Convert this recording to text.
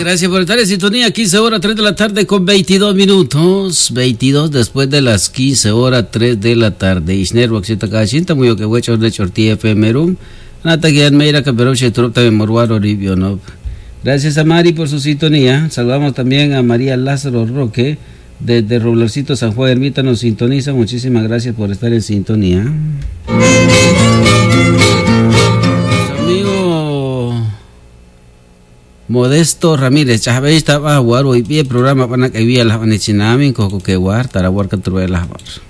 Gracias por estar en sintonía. 15 horas, 3 de la tarde con 22 minutos. 22 después de las 15 horas, 3 de la tarde. Ishner, Waxita Kachinta, muy que huecho de Chortía FM Room. Nata que Meira Caperoche Tropta de Morguaro Ribionov. Gracias a Mari por su sintonía. Saludamos también a María Lázaro Roque desde Roblercito San Juan Ermita. Nos sintoniza. Muchísimas gracias por estar en sintonía. Modesto Ramírez, Chahavista va a jugar hoy día programa para que vía las vanecinamin, coco que guardar, para guardar que tuve las